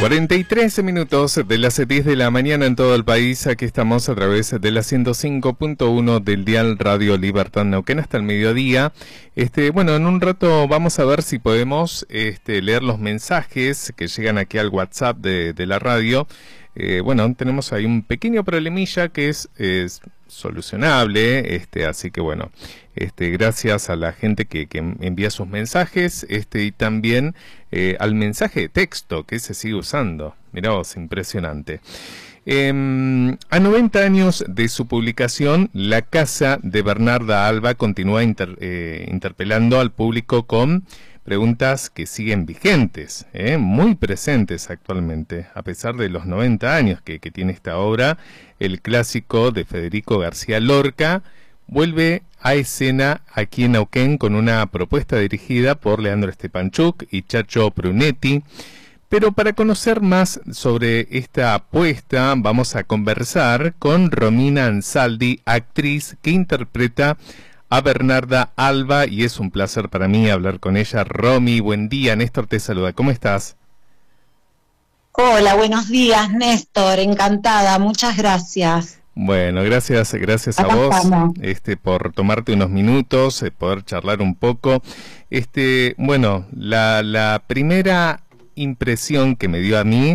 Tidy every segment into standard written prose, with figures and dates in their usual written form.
43 minutos de las 10 de la mañana en todo el país. Aquí estamos a través de la 105.1 del dial Radio Libertad Neuquén hasta el mediodía. Bueno, en un rato vamos a ver si podemos leer los mensajes que llegan aquí al WhatsApp de la radio. Bueno, tenemos ahí un pequeño problemilla que es solucionable, así que bueno, gracias a la gente que envía sus mensajes, y también al mensaje de texto que se sigue usando. Mirá vos, impresionante. A 90 años de su publicación, la casa de Bernarda Alba continúa interpelando al público con preguntas que siguen vigentes, muy presentes actualmente, a pesar de los 90 años que tiene esta obra. El clásico de Federico García Lorca vuelve a escena aquí en Neuquén con una propuesta dirigida por Leandro Stepanchuk y Chacho Brunetti. Pero para conocer más sobre esta apuesta, vamos a conversar con Romina Ansaldi, actriz que interpreta a Bernarda Alba, y es un placer para mí hablar con ella. Romy, buen día. Néstor te saluda. ¿Cómo estás? Hola, buenos días, Néstor. Encantada. Muchas gracias. Bueno, gracias a vos, por tomarte unos minutos, poder charlar un poco. Bueno, la primera impresión que me dio a mí,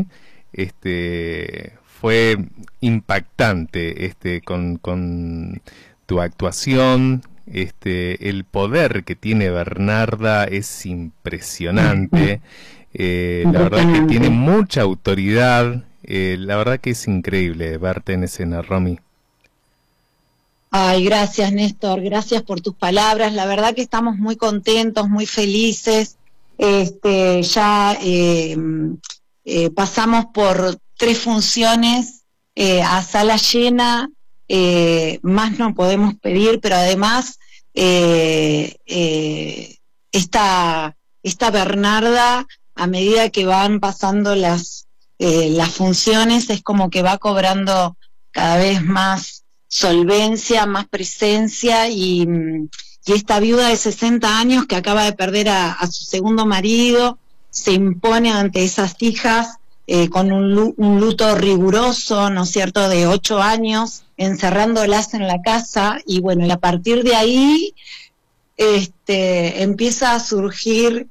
fue impactante, con tu actuación. El poder que tiene Bernarda es impresionante. La verdad que tiene mucha autoridad. La verdad que es increíble verte en escena, Romy. Ay, gracias, Néstor. Gracias por tus palabras. La verdad que estamos muy contentos, muy felices. Ya pasamos por 3 funciones a sala llena. Más no podemos pedir, pero además esta Bernarda, a medida que van pasando las funciones, es como que va cobrando cada vez más solvencia, más presencia, y esta viuda de 60 años que acaba de perder a su segundo marido se impone ante esas hijas con un luto riguroso, ¿no es cierto?, de 8 años, encerrándolas en la casa. Y bueno, y a partir de ahí empieza a surgir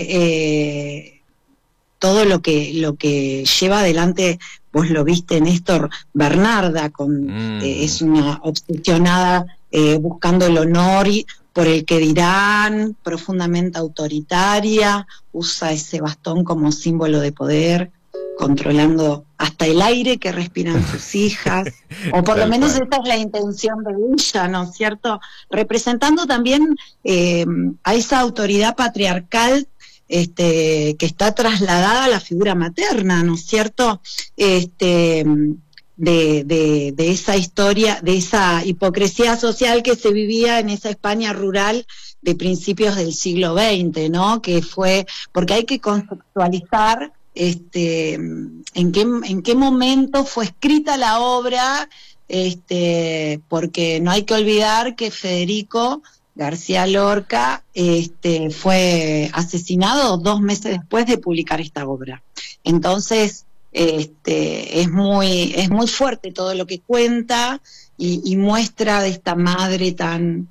todo lo que lleva adelante. Vos lo viste, Néstor, Bernarda, es una obsesionada buscando el honor por el que dirán, profundamente autoritaria, usa ese bastón como símbolo de poder, controlando hasta el aire que respiran sus hijas, o por lo menos esta es la intención de ella, ¿no es cierto? Representando también a esa autoridad patriarcal que está trasladada a la figura materna, ¿no es cierto? De esa historia, de esa hipocresía social que se vivía en esa España rural de principios del siglo XX, ¿no? Que fue, porque hay que contextualizar en qué momento fue escrita la obra, porque no hay que olvidar que Federico García Lorca fue asesinado 2 meses después de publicar esta obra. Entonces es muy fuerte todo lo que cuenta, y muestra de esta madre tan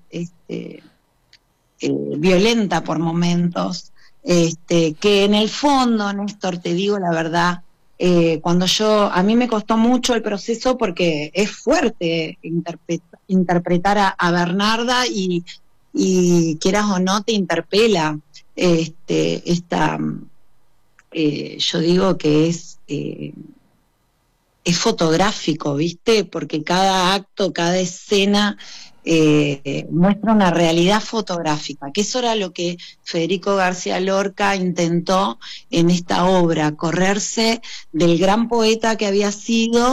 violenta por momentos, que en el fondo, Néstor, te digo la verdad, a mí me costó mucho el proceso, porque es fuerte interpretar a Bernarda, y quieras o no te interpela yo digo que es fotográfico, ¿viste? Porque cada acto, cada escena muestra una realidad fotográfica, que eso era lo que Federico García Lorca intentó en esta obra, correrse del gran poeta que había sido